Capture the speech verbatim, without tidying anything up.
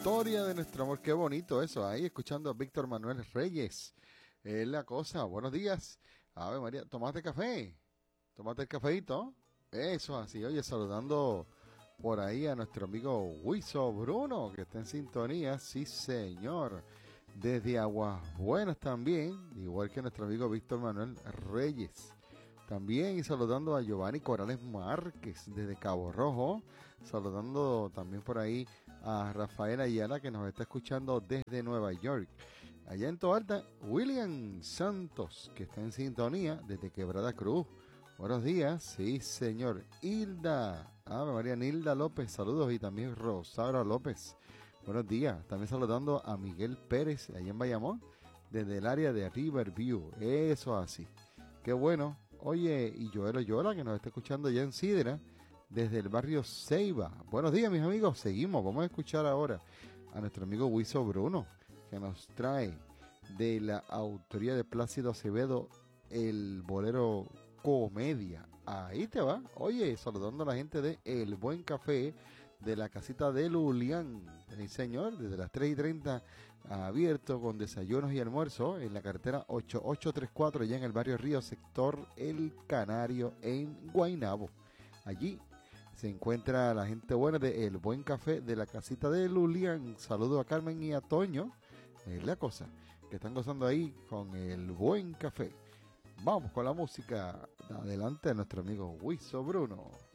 historia de nuestro amor. Qué bonito eso, ahí escuchando a Víctor Manuel Reyes. Es la cosa, buenos días. Ave María, ¿tomaste café? ¿Tomaste el cafeíto? Eso, así, oye, saludando por ahí a nuestro amigo Wiso Bruno, que está en sintonía, sí señor. Desde Aguas Buenas también, igual que nuestro amigo Víctor Manuel Reyes. También saludando a Giovanni Corales Márquez desde Cabo Rojo. Saludando también por ahí a Rafael Ayala, que nos está escuchando desde Nueva York. Allá en Toalta, William Santos, que está en sintonía desde Quebrada Cruz. Buenos días, sí señor. Hilda, Ave María Nilda López, saludos. Y también Rosaura López, buenos días. También saludando a Miguel Pérez, allá en Bayamón, desde el área de Riverview. Eso así. Qué bueno. Oye, y Joel Oyola, que nos está escuchando ya en Sidra, desde el barrio Ceiba. Buenos días, mis amigos. Seguimos. Vamos a escuchar ahora a nuestro amigo Wiso Bruno, que nos trae de la autoría de Plácido Acevedo el bolero Comedia. Ahí te va. Oye, saludando a la gente de El Buen Café, de la casita de Lulián. Sí, señor, desde las tres y treinta abierto con desayunos y almuerzo en la carretera ocho ocho tres cuatro, ya en el barrio Río, sector El Canario, en Guaynabo. Allí se encuentra la gente buena de El Buen Café, de la casita de Lulián. Saludo a Carmen y a Toño, es la cosa, que están gozando ahí con El Buen Café. Vamos con la música. Adelante a nuestro amigo Wiso Bruno.